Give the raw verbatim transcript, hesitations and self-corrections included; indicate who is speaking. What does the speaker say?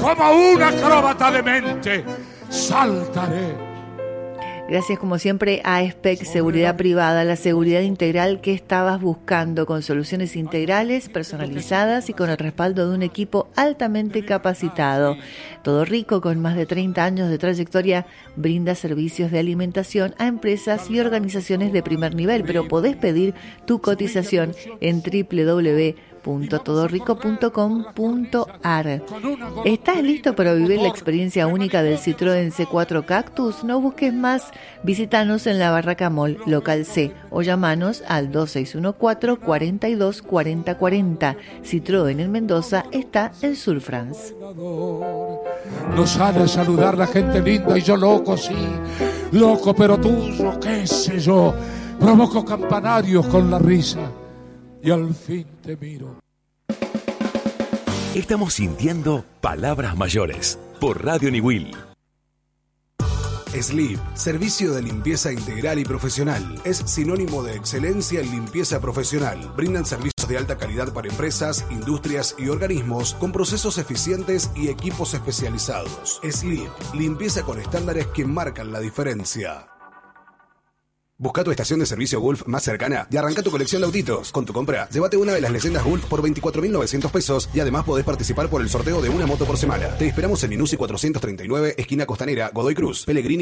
Speaker 1: como un acróbata de mente, saltaré.
Speaker 2: Gracias como siempre a Spec Seguridad Privada, la seguridad integral que estabas buscando, con soluciones integrales, personalizadas y con el respaldo de un equipo altamente capacitado. Todo Rico, con más de treinta años de trayectoria, brinda servicios de alimentación a empresas y organizaciones de primer nivel, pero podés pedir tu cotización en doble u doble u doble u punto todo rico punto com punto a r. ¿Estás listo para vivir la experiencia única del Citroën C cuatro Cactus? No busques más. Visítanos en la Barraca Mall, local C, o llamanos al dos seis uno cuatro, cuatro dos, cuatro cero cuatro cero. Citroën en Mendoza está en Sur France.
Speaker 1: Nos sale a saludar la gente linda y yo loco, sí, loco pero tuyo, qué sé yo. Provoco campanarios con la risa y al fin te miro.
Speaker 3: Estamos sintiendo Palabras Mayores por Radio Niwil.
Speaker 4: Sleep, servicio de limpieza integral y profesional. Es sinónimo de excelencia en limpieza profesional. Brindan servicios de alta calidad para empresas, industrias y organismos con procesos eficientes y equipos especializados. Sleep, limpieza con estándares que marcan la diferencia. Busca tu estación de servicio Gulf más cercana y arranca tu colección de autitos. Con tu compra, llévate una de las leyendas Gulf por veinticuatro mil novecientos pesos y además podés participar por el sorteo de una moto por semana. Te esperamos en Minuci cuatrocientos treinta y nueve, esquina Costanera, Godoy Cruz, Pellegrini